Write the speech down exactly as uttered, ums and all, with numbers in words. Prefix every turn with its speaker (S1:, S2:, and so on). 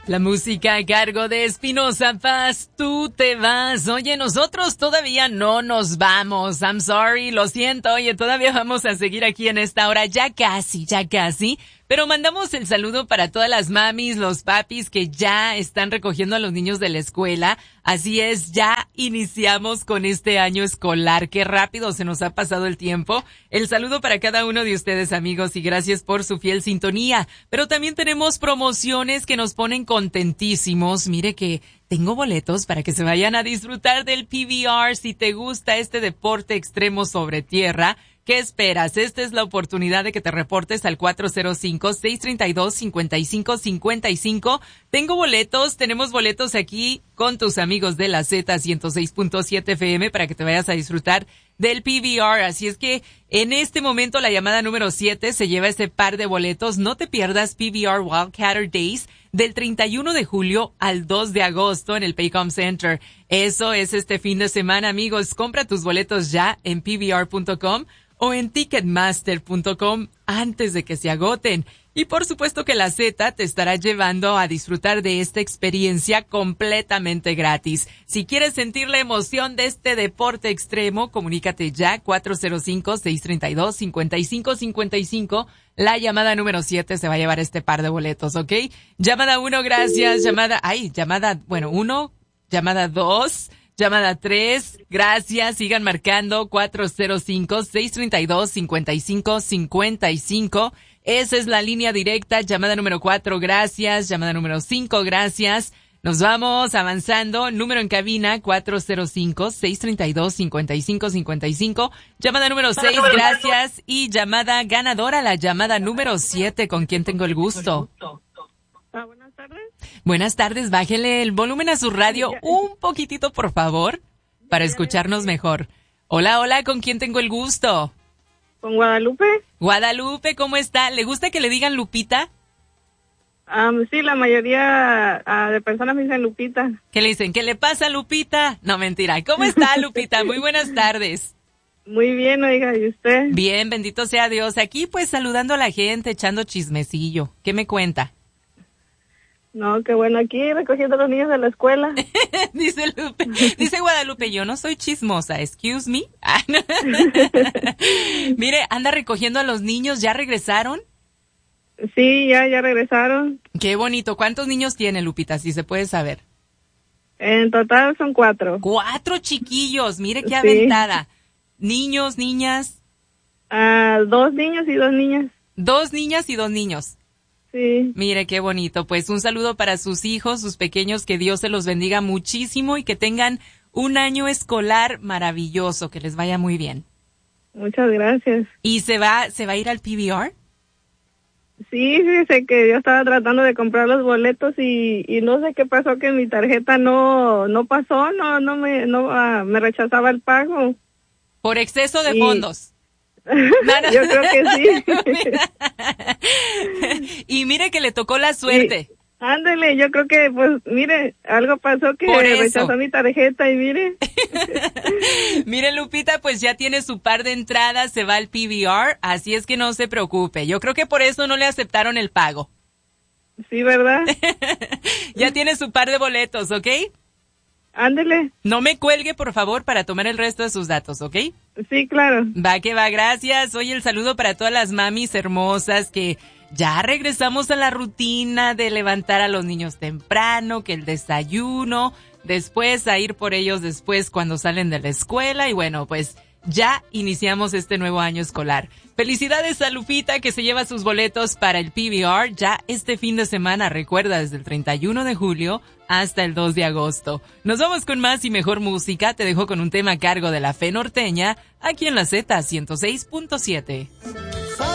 S1: La música a cargo de Espinoza Paz, Tú te vas. Oye, nosotros todavía no nos vamos. I'm sorry, lo siento. Oye, todavía vamos a seguir aquí en esta hora. Ya casi, ya casi. Pero mandamos el saludo para todas las mamis, los papis que ya están recogiendo a los niños de la escuela. Así es, ya iniciamos con este año escolar. Qué rápido se nos ha pasado el tiempo. El saludo para cada uno de ustedes, amigos, y gracias por su fiel sintonía. Pero también tenemos promociones que nos ponen contentísimos. Mire que tengo boletos para que se vayan a disfrutar del P B R. Si te gusta este deporte extremo sobre tierra, ¿qué esperas? Esta es la oportunidad de que te reportes al cuatro cero cinco, seis tres dos, cinco cinco cinco cinco. Tengo boletos, tenemos boletos aquí con tus amigos de la Z ciento seis punto siete F M para que te vayas a disfrutar del P B R. Así es que en este momento la llamada número siete se lleva ese par de boletos. No te pierdas P B R Wildcatter Days del treinta y uno de julio al dos de agosto en el Paycom Center. Eso es este fin de semana, amigos. Compra tus boletos ya en P B R punto com o en ticketmaster punto com antes de que se agoten. Y por supuesto que la Z te estará llevando a disfrutar de esta experiencia completamente gratis. Si quieres sentir la emoción de este deporte extremo, comunícate ya cuatro cero cinco, seis tres dos, cinco cinco cinco cinco. La llamada número siete se va a llevar este par de boletos, ¿ok? Llamada uno, gracias. Llamada, ay, llamada, bueno, uno, llamada dos. Llamada tres, gracias, sigan marcando cuatro cero cinco, seis tres dos, cinco cinco cinco cinco. Esa es la línea directa. Llamada número cuatro, gracias. Llamada número cinco, gracias. Nos vamos avanzando. Número en cabina cuatro cero cinco, seis tres dos, cinco cinco cinco cinco. Llamada número seis, gracias. Y llamada ganadora, la llamada número siete, ¿con quién tengo el gusto?
S2: Ah, buenas tardes.
S1: Buenas tardes, bájele el volumen a su radio un poquitito, por favor, para escucharnos mejor. Hola, hola, ¿con quién tengo el gusto?
S2: ¿Con Guadalupe?
S1: Guadalupe, ¿cómo está? ¿Le gusta que le digan Lupita?
S2: Um, sí, la mayoría uh, de personas me dicen Lupita.
S1: ¿Qué le dicen? ¿Qué le pasa, Lupita? No, mentira. ¿Cómo está, Lupita? Muy buenas tardes.
S2: Muy bien, oiga, ¿y usted?
S1: Bien, bendito sea Dios. Aquí, pues, saludando a la gente, echando chismecillo. ¿Qué me cuenta?
S2: No, qué bueno, aquí recogiendo a los niños de la escuela.
S1: Dice Lupe, dice Guadalupe, yo no soy chismosa, excuse me. Mire, anda recogiendo a los niños, ¿ya regresaron?
S2: Sí, ya, ya regresaron.
S1: Qué bonito. ¿Cuántos niños tiene, Lupita, si se puede saber?
S2: En total son cuatro.
S1: Cuatro chiquillos, mire qué
S2: Sí.
S1: aventada. Niños, niñas.
S2: Ah, dos niños y dos niñas.
S1: Dos niñas y dos niños.
S2: Sí.
S1: Mire qué bonito. Pues un saludo para sus hijos, sus pequeños, que Dios se los bendiga muchísimo y que tengan un año escolar maravilloso, que les vaya muy bien.
S2: Muchas gracias.
S1: ¿Y se va, se va a ir al P B R?
S2: Sí, fíjese que yo estaba tratando de comprar los boletos y, y no sé qué pasó, que mi tarjeta no no pasó, no no me no ah, me rechazaba el pago.
S1: Por exceso de
S2: Y-
S1: fondos.
S2: Yo creo que sí.
S1: Y mire que le tocó la suerte.
S2: Sí. Ándele, yo creo que, pues, mire, algo pasó que
S1: Por eso.
S2: rechazó mi tarjeta y mire.
S1: Mire, Lupita, pues ya tiene su par de entradas, se va al P B R, así es que no se preocupe. Yo creo que por eso no le aceptaron el pago.
S2: Sí, ¿verdad?
S1: Ya tiene su par de boletos, ¿ok?
S2: Ándele.
S1: No me cuelgue, por favor, para tomar el resto de sus datos, ¿ok?
S2: Sí, claro.
S1: Va que va, gracias. Oye, el saludo para todas las mamis hermosas que ya regresamos a la rutina de levantar a los niños temprano, que el desayuno, después a ir por ellos después cuando salen de la escuela y bueno, pues ya iniciamos este nuevo año escolar. Felicidades a Lupita que se lleva sus boletos para el P B R ya este fin de semana, recuerda, desde el treinta y uno de julio hasta el dos de agosto. Nos vamos con más y mejor música. Te dejo con un tema a cargo de la Fe Norteña aquí en la Z ciento seis punto siete.